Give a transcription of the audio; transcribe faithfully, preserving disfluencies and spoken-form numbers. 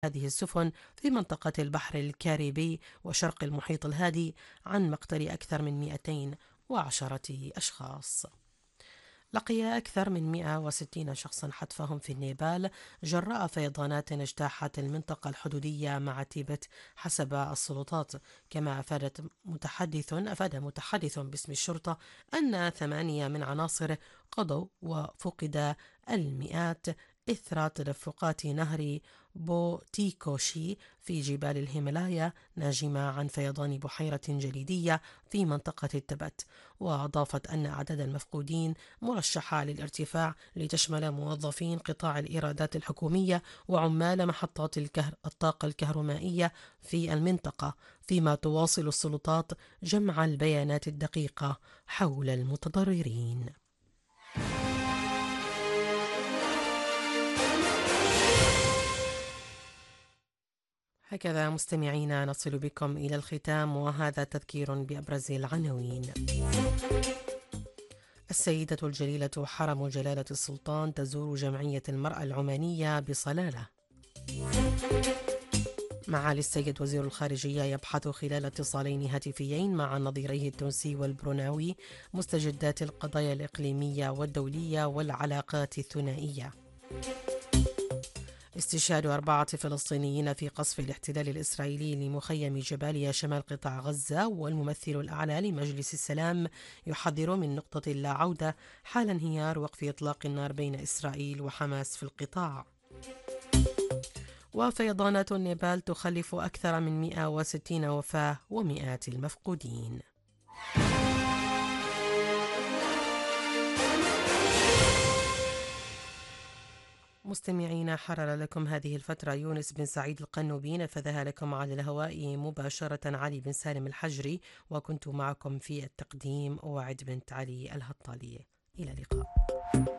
هذه السفن في منطقة البحر الكاريبي وشرق المحيط الهادي عن مقتل أكثر من مئتين وعشرة أشخاص. لقي أكثر من مئة وستين شخصا حتفهم في النيبال جراء فيضانات اجتاحت المنطقة الحدودية مع تيبت حسب السلطات. كما أفادت متحدث أفاد متحدث باسم الشرطة أن ثمانية من عناصره قضوا وفقد المئات إثر تدفقات نهر بوتيكوشي في جبال الهيمالايا ناجمة عن فيضان بحيرة جليدية في منطقة التبت. وأضافت أن أعداد المفقودين مرشحة للارتفاع لتشمل موظفين قطاع الإيرادات الحكومية وعمال محطات الكهر... الطاقة الكهرومائية في المنطقة، فيما تواصل السلطات جمع البيانات الدقيقة حول المتضررين. هكذا مستمعينا نصل بكم إلى الختام، وهذا تذكير بأبرز العناوين. السيدة الجليلة حرم جلالة السلطان تزور جمعية المرأة العمانية بصلالة. معالي السيد وزير الخارجية يبحث خلال اتصالين هاتفيين مع نظيريه التونسي والبروناوي مستجدات القضايا الإقليمية والدولية والعلاقات الثنائية. استشهاد أربعة فلسطينيين في قصف الاحتلال الإسرائيلي لمخيم جباليا شمال قطاع غزة، والممثل الأعلى لمجلس السلام يحذر من نقطة لا عودة حال انهيار وقف إطلاق النار بين إسرائيل وحماس في القطاع. وفيضانات النيبال تخلف أكثر من مئة وستين وفاة ومئات المفقودين. مستمعين، حرر لكم هذه الفترة يونس بن سعيد القنوبي، نفذها لكم على الهواء مباشرة علي بن سالم الحجري، وكنت معكم في التقديم وعد بنت علي الهطالية. إلى اللقاء.